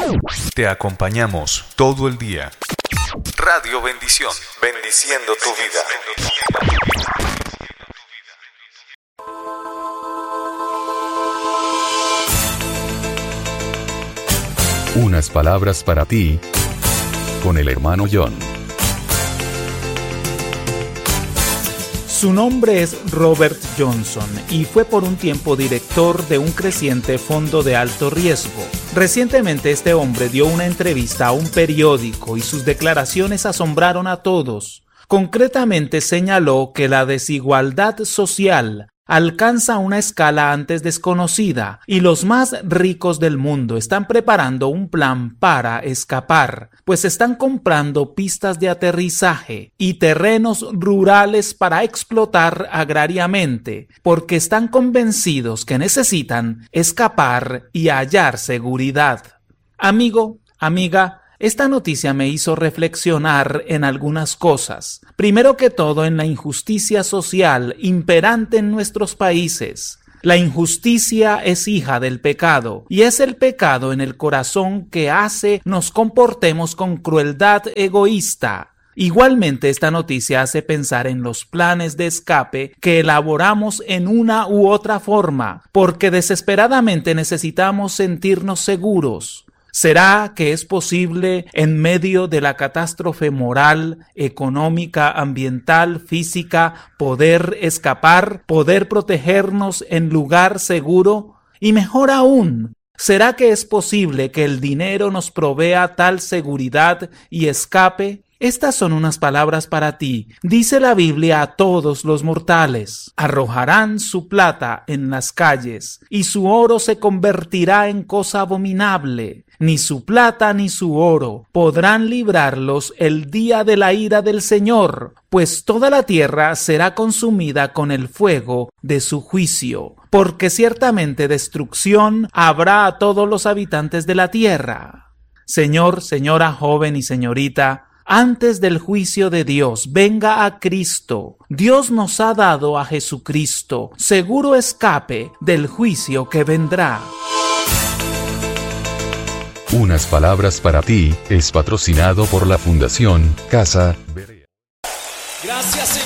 Te acompañamos todo el día. Radio Bendición, bendiciendo tu vida. Unas palabras para ti, con el hermano John. Su nombre es Robert Johnson y fue por un tiempo director de un creciente fondo de alto riesgo. Recientemente este hombre dio una entrevista a un periódico y sus declaraciones asombraron a todos. Concretamente señaló que la desigualdad social alcanza una escala antes desconocida y los más ricos del mundo están preparando un plan para escapar, pues están comprando pistas de aterrizaje y terrenos rurales para explotar agrariamente, porque están convencidos que necesitan escapar y hallar seguridad. Amigo, amiga, esta noticia me hizo reflexionar en algunas cosas. Primero que todo, en la injusticia social imperante en nuestros países. La injusticia es hija del pecado, y es el pecado en el corazón que hace nos comportemos con crueldad egoísta. Igualmente, esta noticia hace pensar en los planes de escape que elaboramos en una u otra forma, porque desesperadamente necesitamos sentirnos seguros. ¿Será que es posible, en medio de la catástrofe moral, económica, ambiental, física, poder escapar, poder protegernos en lugar seguro? Y mejor aún, ¿será que es posible que el dinero nos provea tal seguridad y escape? Estas son unas palabras para ti. Dice la Biblia a todos los mortales: arrojarán su plata en las calles, y su oro se convertirá en cosa abominable. Ni su plata ni su oro podrán librarlos el día de la ira del Señor, pues toda la tierra será consumida con el fuego de su juicio, porque ciertamente destrucción habrá a todos los habitantes de la tierra. Señor, señora, joven y señorita, antes del juicio de Dios, venga a Cristo. Dios nos ha dado a Jesucristo, seguro escape del juicio que vendrá. Unas palabras para ti es patrocinado por la Fundación Casa Berea. Gracias, Señor.